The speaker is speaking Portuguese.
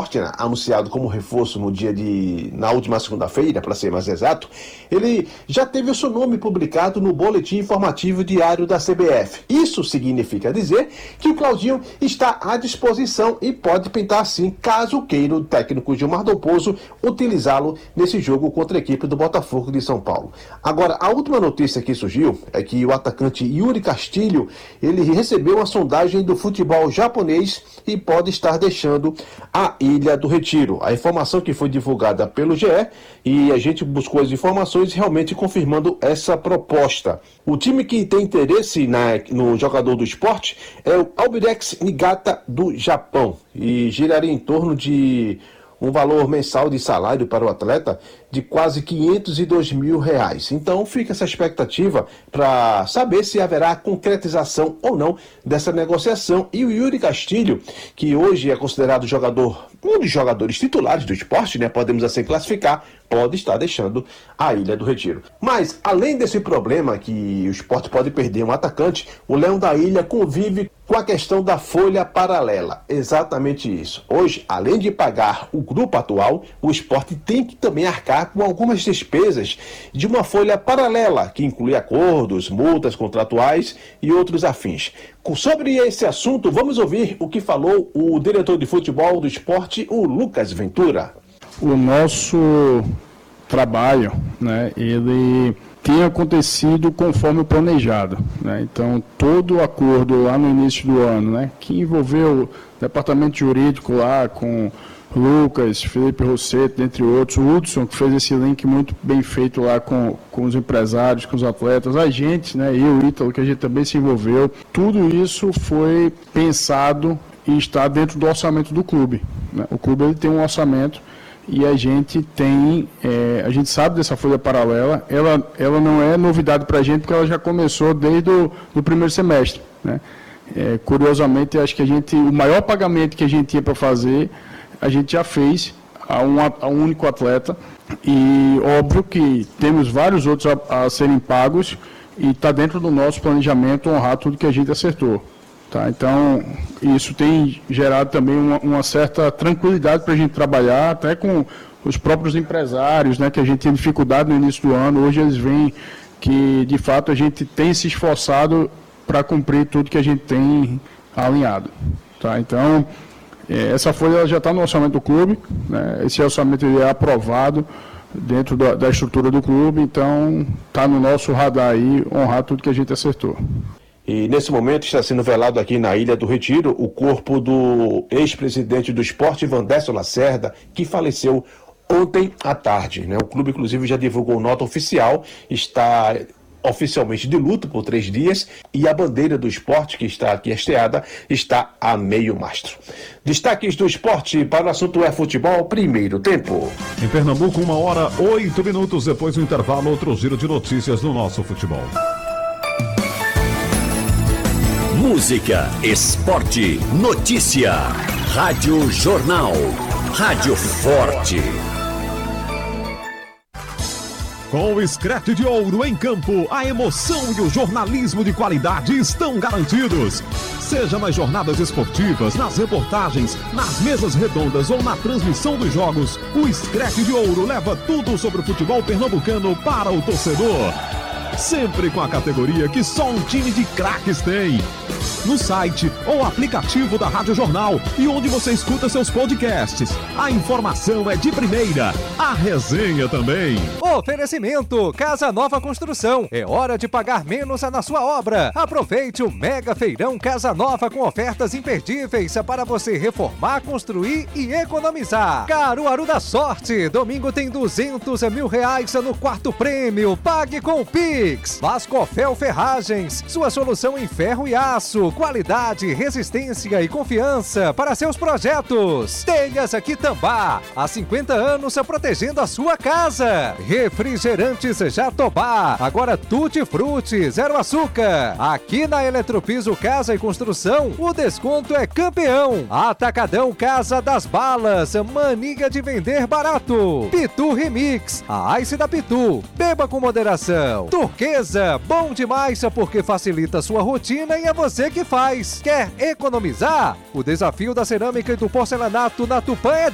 Sport, né, anunciado como reforço na última segunda-feira, para ser mais exato, ele já teve o seu nome publicado no Boletim Informativo Diário da CBF. Isso significa dizer que o Claudinho está à disposição e pode pintar sim, caso queira o técnico Gilmar Dalpozo utilizá-lo nesse jogo contra a equipe do Botafogo de São Paulo. Agora, a última notícia que surgiu é que o atacante Yuri Castilho, ele recebeu uma sondagem do futebol japonês e pode estar deixando a Ilha do Retiro. A informação que foi divulgada pelo GE, e a gente buscou as informações realmente confirmando essa proposta. O time que tem interesse no jogador do Sport é o Albirex Niigata do Japão e giraria em torno de um valor mensal de salário para o atleta de quase R$502 mil. Então fica essa expectativa para saber se haverá concretização ou não dessa negociação. E o Yuri Castilho, que hoje é considerado um dos jogadores titulares do Sport, né, podemos assim classificar, pode estar deixando a Ilha do Retiro. Mas, além desse problema que o Sport pode perder um atacante, o Leão da Ilha convive com a questão da folha paralela. Exatamente isso. Hoje, além de pagar o grupo atual, o Sport tem que também arcar com algumas despesas de uma folha paralela, que inclui acordos, multas contratuais e outros afins. Sobre esse assunto, vamos ouvir o que falou o diretor de futebol do Sport, o Lucas Ventura. O nosso trabalho, né, ele tem acontecido conforme o planejado, né? Então, todo o acordo lá no início do ano, né, que envolveu o departamento jurídico lá com Lucas, Felipe Rosseto, entre outros, o Hudson, que fez esse link muito bem feito lá com os empresários, com os atletas, a gente, né, e o Ítalo, que a gente também se envolveu, tudo isso foi pensado e está dentro do orçamento do clube, né? O clube ele tem um orçamento e a gente sabe dessa folha paralela, ela não é novidade para a gente, porque ela já começou desde o primeiro semestre, né? Curiosamente, acho que o maior pagamento que a gente tinha para fazer, a gente já fez a um único atleta, e óbvio que temos vários outros a serem pagos, e está dentro do nosso planejamento honrar tudo que a gente acertou. Tá, então, isso tem gerado também uma certa tranquilidade para a gente trabalhar, até com os próprios empresários, né, que a gente tinha dificuldade no início do ano. Hoje eles veem que, de fato, a gente tem se esforçado para cumprir tudo que a gente tem alinhado. Tá, então, essa folha já está no orçamento do clube, né, esse orçamento ele é aprovado dentro da estrutura do clube, então está no nosso radar aí honrar tudo que a gente acertou. E nesse momento está sendo velado aqui na Ilha do Retiro o corpo do ex-presidente do Sport, Vandesso Lacerda, que faleceu ontem à tarde, né? O clube, inclusive, já divulgou nota oficial, está oficialmente de luto por 3 dias, e a bandeira do Sport, que está aqui hasteada, está a meio mastro. Destaques do esporte para o assunto é futebol, primeiro tempo. Em Pernambuco, 1h08 depois do intervalo, outro giro de notícias no nosso futebol. Música, esporte, notícia. Rádio Jornal. Rádio Forte. Com o Screte de Ouro em campo, a emoção e o jornalismo de qualidade estão garantidos. Seja nas jornadas esportivas, nas reportagens, nas mesas redondas ou na transmissão dos jogos, o Screte de Ouro leva tudo sobre o futebol pernambucano para o torcedor. Sempre com a categoria que só um time de craques tem. No site ou aplicativo da Rádio Jornal e onde você escuta seus podcasts. A informação é de primeira, a resenha também. Oferecimento Casa Nova Construção. É hora de pagar menos na sua obra. Aproveite o Mega Feirão Casa Nova com ofertas imperdíveis para você reformar, construir e economizar. Caruaru da Sorte. Domingo tem R$200 mil no quarto prêmio. Pague com o Pix. Vascofel Ferragens. Sua solução em ferro e aço. Qualidade, resistência e confiança para seus projetos. Telhas Aquitambá, há 50 anos protegendo a sua casa. Refrigerantes Jatobá, agora Tutti Frutti, 0 açúcar. Aqui na Eletropiso Casa e Construção, o desconto é campeão. Atacadão Casa das Balas, mania de vender barato. Pitu Remix, a Ice da Pitu. Beba com moderação. Turquesa, bom demais porque facilita a sua rotina e é você que faz. Quer economizar? O desafio da cerâmica e do porcelanato na Tupã é